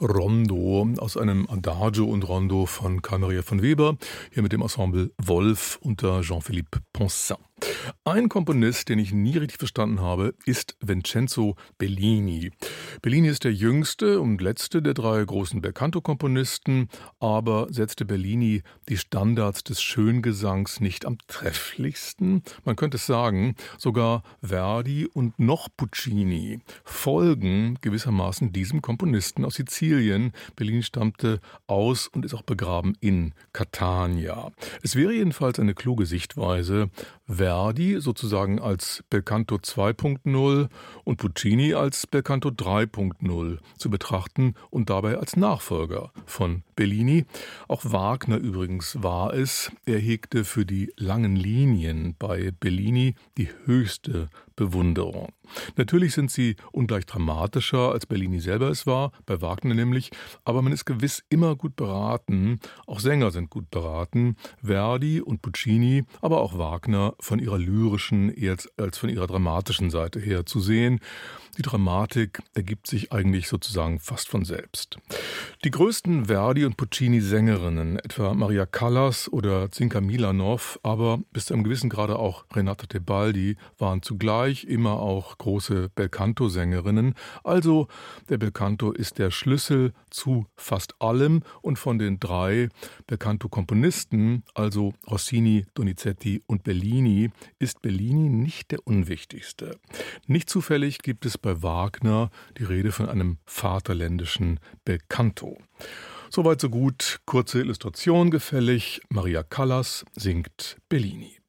Rondo aus einem Adagio und Rondo von Carl Maria von Weber, hier mit dem Ensemble Wolf unter Jean-Philippe Poncin. Ein Komponist, den ich nie richtig verstanden habe, ist Vincenzo Bellini. Bellini ist der jüngste und letzte der drei großen Belcanto-Komponisten, aber setzte Bellini die Standards des Schöngesangs nicht am trefflichsten? Man könnte es sagen, sogar Verdi und noch Puccini folgen gewissermaßen diesem Komponisten aus Sizilien. Bellini stammte aus und ist auch begraben in Catania. Es wäre jedenfalls eine kluge Sichtweise, Verdi sozusagen als Belcanto 2.0 und Puccini als Belcanto 3.0 zu betrachten und dabei als Nachfolger von Bellini. Auch Wagner übrigens war es. Er hegte für die langen Linien bei Bellini die höchste Bewunderung. Natürlich sind sie ungleich dramatischer, als Bellini selber es war, bei Wagner nämlich, aber man ist gewiss immer gut beraten, auch Sänger sind gut beraten, Verdi und Puccini, aber auch Wagner von ihrer lyrischen eher als von ihrer dramatischen Seite her zu sehen. Die Dramatik ergibt sich eigentlich sozusagen fast von selbst. Die größten Verdi- und Puccini-Sängerinnen, etwa Maria Callas oder Zinka Milanov, aber bis zu einem gewissen Grade auch Renata Tebaldi, waren zugleich immer auch große Belcanto-Sängerinnen. Also der Belcanto ist der Schlüssel zu fast allem und von den drei Belcanto-Komponisten, also Rossini, Donizetti und Bellini, ist Bellini nicht der unwichtigste. Nicht zufällig gibt es bei Wagner die Rede von einem vaterländischen Belcanto. Soweit so gut, kurze Illustration gefällig. Maria Callas singt Bellini.